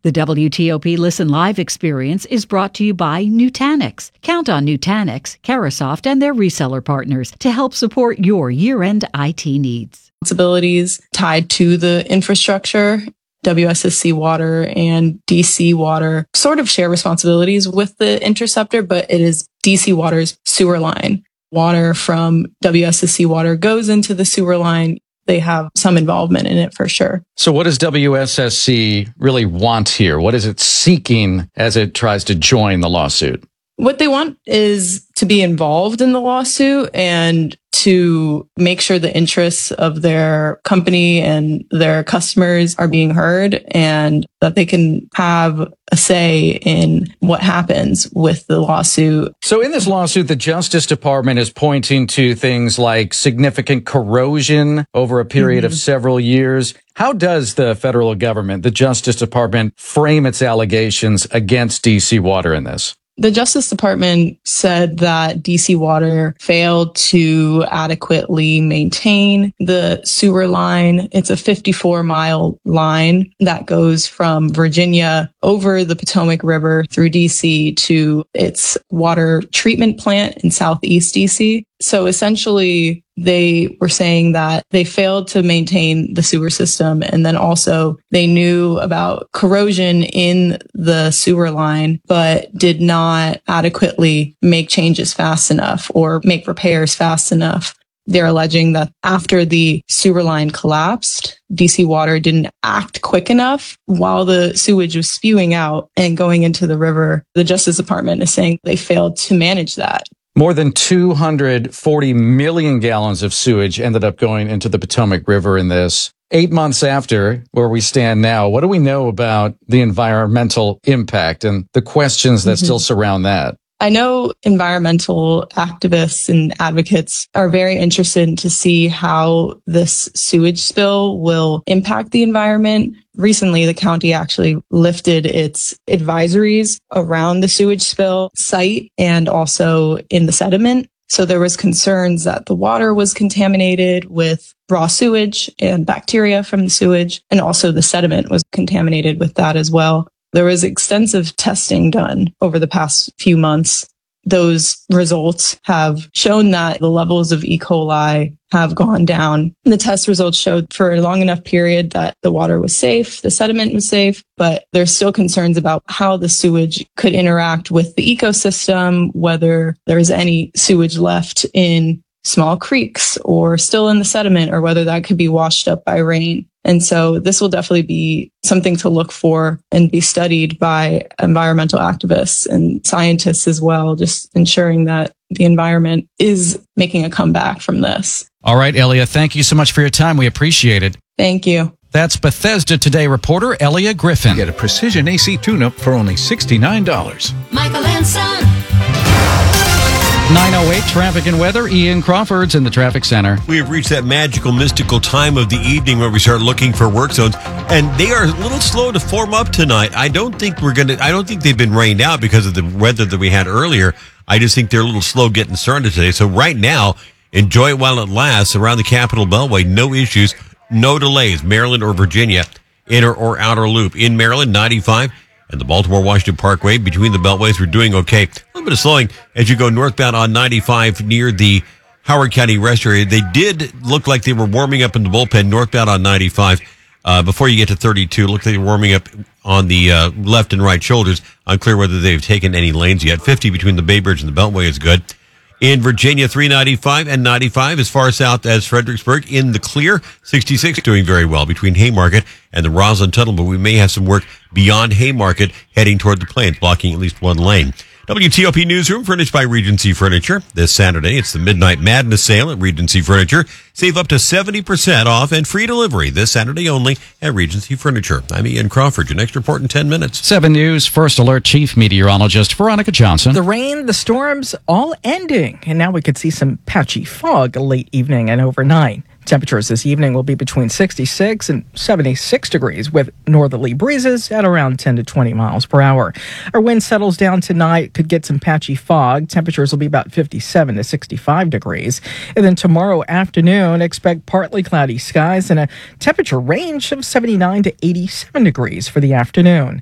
The WTOP Listen Live experience is brought to you by Nutanix. Count on Nutanix, Carahsoft, and their reseller partners to help support your year-end IT needs. Responsibilities tied to the infrastructure. WSSC Water and DC Water sort of share responsibilities with the interceptor, but it is DC Water's sewer line. Water from WSSC Water goes into the sewer line. They have some involvement in it for sure. So what does WSSC really want here? What is it seeking as it tries to join the lawsuit? What they want is to be involved in the lawsuit and to make sure the interests of their company and their customers are being heard and that they can have a say in what happens with the lawsuit. So in this lawsuit, the Justice Department is pointing to things like significant corrosion over a period of several years. How does the federal government, the Justice Department, frame its allegations against DC Water in this? The Justice Department said that DC Water failed to adequately maintain the sewer line. It's a 54-mile line that goes from Virginia over the Potomac River through DC to its water treatment plant in Southeast DC. So essentially, they were saying that they failed to maintain the sewer system. And then also they knew about corrosion in the sewer line, but did not adequately make changes fast enough or make repairs fast enough. They're alleging that after the sewer line collapsed, DC Water didn't act quick enough while the sewage was spewing out and going into the river. The Justice Department is saying they failed to manage that. More than 240 million gallons of sewage ended up going into the Potomac River in this. 8 months after where we stand now, what do we know about the environmental impact and the questions that still surround that? I know environmental activists and advocates are very interested to see how this sewage spill will impact the environment. Recently, the county actually lifted its advisories around the sewage spill site and also in the sediment. So there was concerns that the water was contaminated with raw sewage and bacteria from the sewage, and also the sediment was contaminated with that as well. There was extensive testing done over the past few months. Those results have shown that the levels of E. coli have gone down. The test results showed for a long enough period that the water was safe, the sediment was safe, but there's still concerns about how the sewage could interact with the ecosystem, whether there's any sewage left in small creeks or still in the sediment, or whether that could be washed up by rain. And so this will definitely be something to look for and be studied by environmental activists and scientists as well, just ensuring that the environment is making a comeback from this. All right, Elia, thank you so much for your time. We appreciate it. Thank you. That's Bethesda Today reporter Elia Griffin. Get a precision AC tune-up for only $69. Michael and Son. 9:08 traffic and weather. Ian Crawford's in the traffic center. We have reached that magical, mystical time of the evening where we start looking for work zones, and they are a little slow to form up tonight. I don't think they've been rained out because of the weather that we had earlier. I just think they're a little slow getting started today. So right now, enjoy it while it lasts around the Capitol Beltway. No issues, no delays. Maryland or Virginia, inner or outer loop. In Maryland, 95. And the Baltimore-Washington Parkway between the beltways, we're doing okay. A little bit of slowing as you go northbound on 95 near the Howard County Rest Area. They did look like they were warming up in the bullpen northbound on 95 before you get to 32. Looked like they were warming up on the left and right shoulders. Unclear whether they've taken any lanes yet. 50 between the Bay Bridge and the Beltway is good. In Virginia, 395 and 95 as far south as Fredericksburg. In the clear, 66 doing very well between Haymarket and the Roslyn Tunnel, but we may have some work beyond Haymarket heading toward the Plains, blocking at least one lane. WTOP Newsroom, furnished by Regency Furniture. This Saturday, it's the Midnight Madness sale at Regency Furniture. Save up to 70% off and free delivery this Saturday only at Regency Furniture. I'm Ian Crawford. Your next report in 10 minutes. 7 News First Alert Chief Meteorologist Veronica Johnson. The rain, the storms, all ending. And now we could see some patchy fog late evening and overnight. Temperatures this evening will be between 66 and 76 degrees with northerly breezes at around 10 to 20 miles per hour. Our wind settles down tonight, could get some patchy fog. Temperatures will be about 57 to 65 degrees. And then tomorrow afternoon, expect partly cloudy skies and a temperature range of 79 to 87 degrees for the afternoon.